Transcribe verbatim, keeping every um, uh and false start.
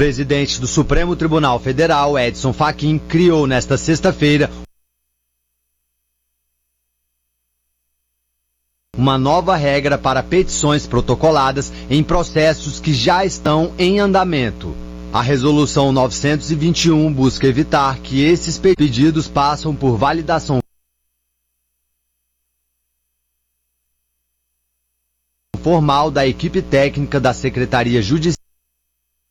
presidente do Supremo Tribunal Federal, Edson Fachin, criou nesta sexta-feira uma nova regra para petições protocoladas em processos que já estão em andamento. A Resolução novecentos e vinte e um busca evitar que esses pedidos passem por validação formal da equipe técnica da Secretaria Judiciária